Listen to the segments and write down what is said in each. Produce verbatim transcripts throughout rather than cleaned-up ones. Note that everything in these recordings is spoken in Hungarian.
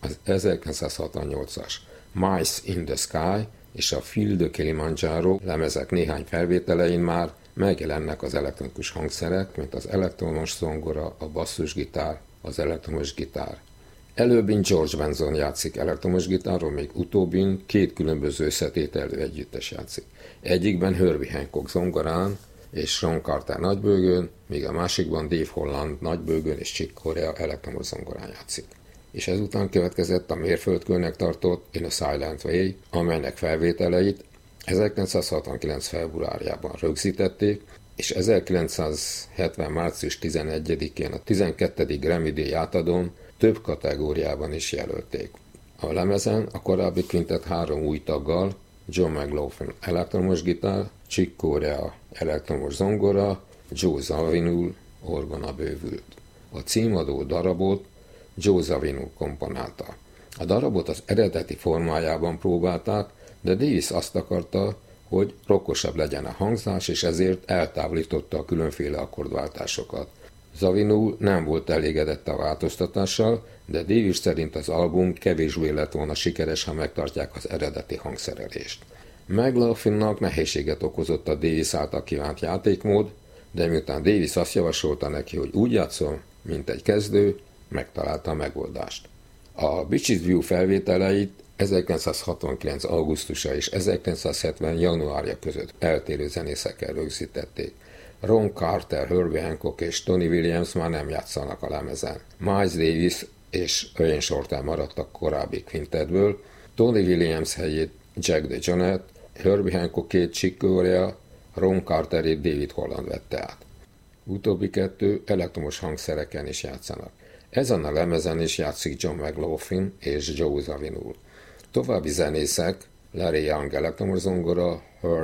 az ezerkilencszázhatvannyolcas Mice in the Sky és a Feel the Kilimanjaro lemezek néhány felvételein már megjelennek az elektronikus hangszerek, mint az elektromos zongora, a basszusgitár, az elektromos gitár. Előbbin George Benson játszik elektromos gitáron, még utóbbin két különböző összetételű együttes játszik. Egyikben Herbie Hancock zongorán és Ron Carter nagybőgőn, míg a másikban Dave Holland nagybőgőn és Chick Corea elektromos zongorán játszik. És ezután következett a mérföldkőnek tartott In a Silent Way, amelynek felvételeit ezerkilencszázhatvankilenc februárjában rögzítették, és ezerkilencszázhetven március tizenegyedikén a tizenkettedik Grammy-díj átadón több kategóriában is jelölték. A lemezen a korábbi kvintet három új taggal, John McLaughlin elektromos gitár, Chick Corea elektromos zongora, Joe Zawinul orgona bővült. A címadó darabot Joe Zawinul komponálta. A darabot az eredeti formájában próbálták, de Davis azt akarta, hogy rockosabb legyen a hangzás, és ezért eltávolította a különféle akkordváltásokat. Zawinul nem volt elégedett a változtatással, de Davis szerint az album kevésbé lett volna sikeres, ha megtartják az eredeti hangszerelést. McLaughlinnak nehézséget okozott a Davis által kívánt játékmód, de miután Davis azt javasolta neki, hogy úgy játszol, mint egy kezdő, megtalálta a megoldást. A Beaches View felvételeit ezerkilencszázhatvankilenc. augusztusa és ezerkilencszázhetven. januárja között eltérő zenészekkel rögzítették. Ron Carter, Herbie Hancock és Tony Williams már nem játszanak a lemezen. Miles Davis és Wayne Shorter maradtak korábbi kvintetből, Tony Williams helyét Jack DeJohnette, Herbie Hancockét Chick Corea, Ron Carterét David Holland vette át. Utóbbi kettő elektromos hangszereken is játszanak. Ezen a lemezen is játszik John McLaughlin és Joe Zawinul. További zenészek Larry Young elektromos zongora,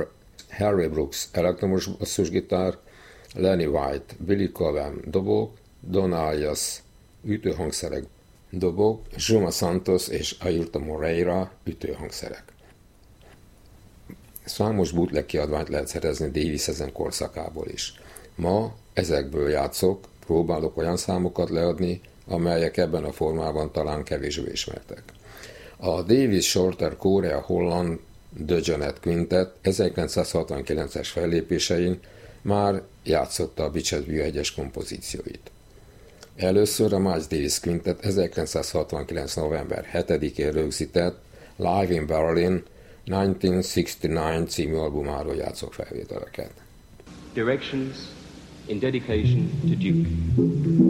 Harry Brooks elektromos basszusgitár, Lenny White, Billy Cowan dobok, Don Alias ütőhangszerek dobok, Juma Santos és Ayrton Moreira ütőhangszerek. Számos bootleg kiadványt lehet szerezni Davis ezen korszakából is. Ma ezekből játszok, próbálok olyan számokat leadni, amelyek ebben a formában talán kevésbé ismertek. A Davis Shorter Corea Holland DeJohnette Quintet ezerkilencszázhatvankilences fellépésein már játszotta a Beaches View egyes kompozícióit. Először a Miles Davis Quintet ezerkilencszázhatvankilenc. november hetedikén rögzített Live in Berlin ezerkilencszázhatvankilenc című albumáról játszok felvételeket. Directions in dedication to Duke.